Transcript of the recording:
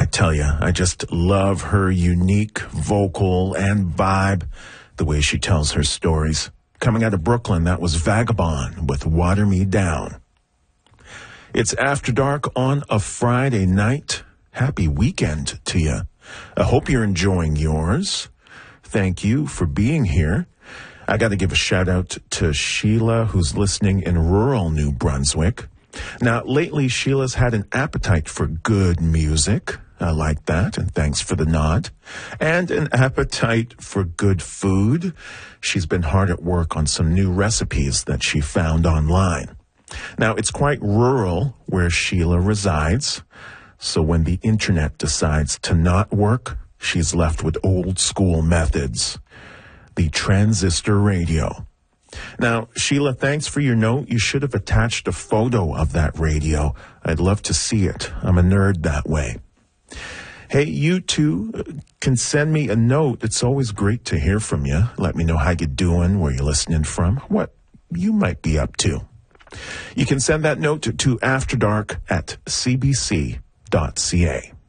tell you, I just love her unique vocal and vibe, the way she tells her stories. Coming out of Brooklyn, that was Vagabond with Water Me Down. It's After Dark on a Friday night. Happy weekend to you. I hope you're enjoying yours. Thank you for being here. I got to give a shout out to Sheila, who's listening in rural New Brunswick. Now, lately, Sheila's had an appetite for good music. I like that, and thanks for the nod. And an appetite for good food. She's been hard at work on some new recipes that she found online. Now, it's quite rural where Sheila resides, so when the internet decides to not work, she's left with old school methods. The transistor radio. Now, Sheila, thanks for your note. You should have attached a photo of that radio. I'd love to see it. I'm a nerd that way. Hey, you too can send me a note. It's always great to hear from you. Let me know how you're doing, where you're listening from, what you might be up to. You can send that note to afterdark@cbc.ca.